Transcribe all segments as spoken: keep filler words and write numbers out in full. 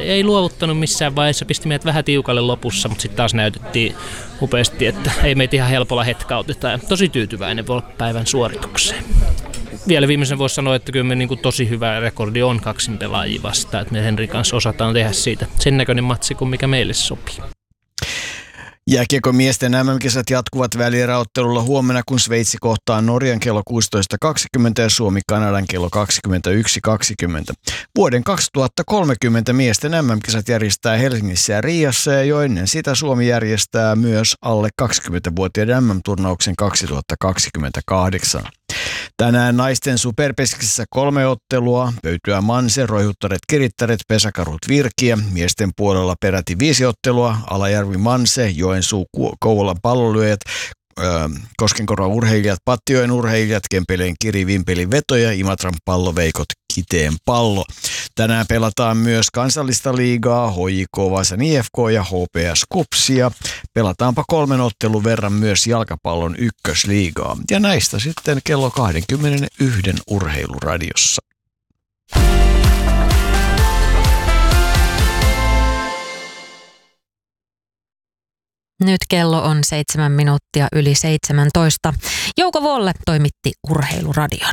ei luovuttanut missään vaiheessa, pisti meidät vähän tiukalle lopussa, mutta sitten taas näytettiin upeasti, että ei meitä ihan helpolla hetkauteta. Ja tosi tyytyväinen päivän suoritukseen. Vielä viimeisen voisi sanoa, että kyllä me niin kuin tosi hyvä rekordi on kaksin pelaajia vastaan, että me Henrin kanssa osataan tehdä siitä sen näköinen matsi kuin mikä meille sopii. Jääkiekon miesten äm äm-kisat jatkuvat välieräottelulla huomenna, kun Sveitsi kohtaa Norjan kello kuusitoista kaksikymmentä ja Suomi Kanadan kello kaksikymmentäyksi kaksikymmentä. Vuoden kaksituhattakolmekymmentä miesten äm äm-kisat järjestää Helsingissä ja Riassa ja jo ennen sitä Suomi järjestää myös alle kaksikymmentävuotiaiden äm äm-turnauksen kaksituhattakaksikymmentäkahdeksan. Tänään naisten superpeskissä kolme ottelua, Pöytyä Manse, Roihuttaret Kirittäret, Pesäkarhut Virkiä. Miesten puolella peräti viisi ottelua, Alajärvi Manse, Joensuu Kouvolan Pallonlyöjät, Koskenkorvan urheilijat, Pattijoen urheilijat, Kempeleen Kiri, Vimpelin Veto ja Imatran Palloveikot Kiteen Pallo. Tänään pelataan myös kansallista liigaa, H J K Vaasan I F K ja H P S Kupsia. Pelataanpa kolmen ottelun verran myös jalkapallon ykkösliigaa. Ja näistä sitten kello kaksikymmentäyksi Urheiluradiossa. Nyt kello on seitsemän minuuttia yli seitsemäntoista. Jouko Volle toimitti Urheiluradion.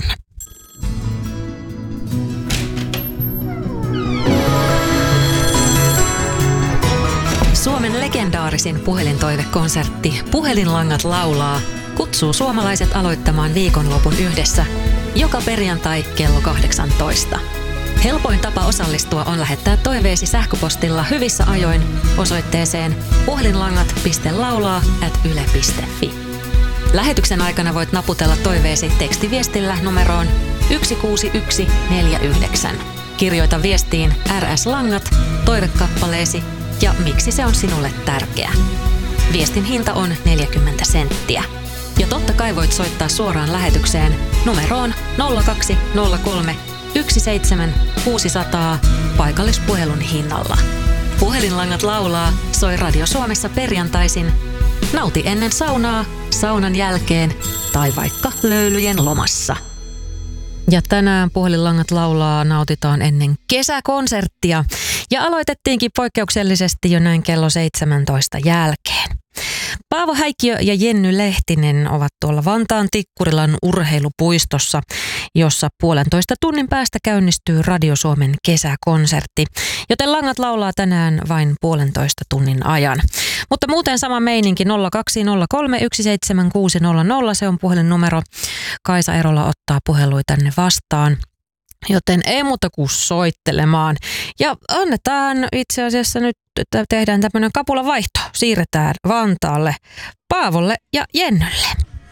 Suomen legendaarisin puhelintoivekonsertti Puhelinlangat laulaa kutsuu suomalaiset aloittamaan viikonlopun yhdessä joka perjantai kello kahdeksantoista. Helpoin tapa osallistua on lähettää toiveesi sähköpostilla hyvissä ajoin osoitteeseen puhelinlangat piste laulaa ät yle piste fi. Lähetyksen aikana voit naputella toiveesi tekstiviestillä numeroon yksi kuusi yksi neljä yhdeksän. Kirjoita viestiin R S-langat, toivekappaleesi ja miksi se on sinulle tärkeä. Viestin hinta on neljäkymmentä senttiä. Ja totta kai voit soittaa suoraan lähetykseen numeroon nolla kaksi nolla kolme yksi seitsemän kuusi nolla nolla paikallispuhelun hinnalla. Puhelinlangat laulaa soi Radio Suomessa perjantaisin. Nauti ennen saunaa, saunan jälkeen tai vaikka löylyjen lomassa. Ja tänään Puhelinlangat laulaa nautitaan ennen kesäkonserttia. Ja aloitettiinkin poikkeuksellisesti jo näin kello seitsemäntoista jälkeen. Paavo Häikkiö ja Jenny Lehtinen ovat tuolla Vantaan Tikkurilan urheilupuistossa, jossa puolentoista tunnin päästä käynnistyy Radio Suomen kesäkonsertti, joten langat laulaa tänään vain puolentoista tunnin ajan. Mutta muuten sama meininki nolla kaksi nolla kolme yksi seitsemän kuusi nolla nolla, se on puhelinnumero. Kaisa Erola ottaa puheluita tänne vastaan. Joten ei muuta kuin soittelemaan. Ja annetaan itse asiassa nyt, että tehdään tämmöinen kapulavaihto. Siirretään Vantaalle Paavolle ja Jennylle.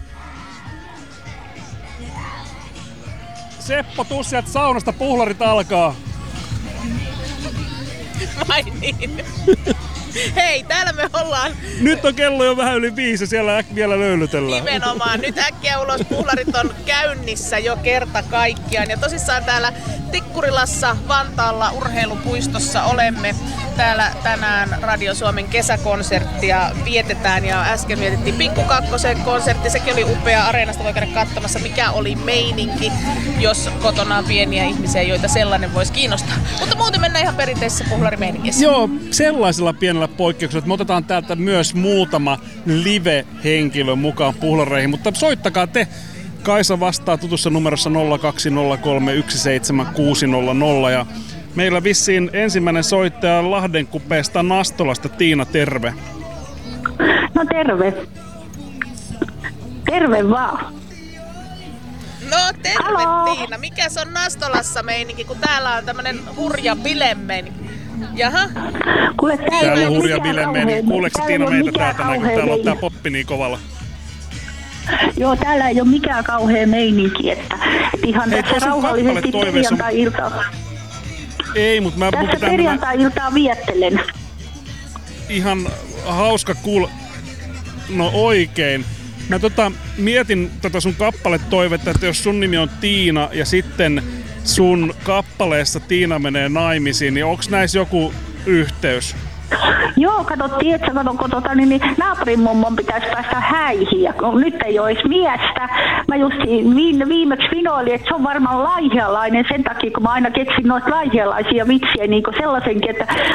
Seppo, tuu sieltä saunasta, puhlarit alkaa. Vai niin? Hei, täällä me ollaan. Nyt on kello jo vähän yli viisi ja siellä äk vielä löylytellään. Nimenomaan. Nyt äkkiä ulos. Puhlarit on käynnissä jo kerta kaikkiaan. Ja tosissaan täällä Tikkurilassa, Vantaalla, urheilupuistossa olemme. Täällä tänään Radio Suomen kesäkonserttia vietetään ja äsken vietettiin Pikku Kakkosen konsertti. Sekin oli upea. Areenasta voi käydä katsomassa, mikä oli meininki, jos kotona on pieniä ihmisiä, joita sellainen voisi kiinnostaa. Mutta muuten mennään ihan perinteisessä puhlarimeiningissä. Joo, sellaisella pienellä poikkeuksella, että me otetaan täältä myös muutama live-henkilö mukaan puhlareihin, mutta soittakaa te. Kaisa vastaa tutussa numerossa nolla kaksi nolla kolme yksi seitsemän kuusi nolla nolla ja meillä vissiin ensimmäinen soittaja on Lahden kupeesta Nastolasta. Tiina, terve. No terve. Terve vaan. No terve Halo. Tiina. Mikäs on Nastolassa meininki, kun täällä on tämmönen hurja bilemeininki? Jaha. Kuule, Täällä on hurja bilemeininki. Kuuleeko Tiina meitä täältä näin, kun täällä on tää poppi niin kovalla? Joo, täällä ei ole mikään kauhea meininki, että, että ihan Hei, tässä sun rauhallisesti kappaletoiveissa- perjantai-iltaa. Ei, mutta mä Tässä pitää perjantai-iltaa viettelen. ihan hauska kuulla. No oikein. Mä tota, mietin tätä sun kappaletoivetta, että jos sun nimi on Tiina ja sitten sun kappaleessa Tiina menee naimisiin, niin onks näissä joku yhteys? Joo, kato, tiedätkö, kato, kun tota, niin, niin naapurin mummon pitäisi päästä häihin, ja kun nyt ei ole edes miestä. Mä just viime, viimeksi vinoilin, että se on varmaan laihialainen sen takia, kun mä aina keksin noita laihialaisia vitsiä, niin kuin sellaisenkin, että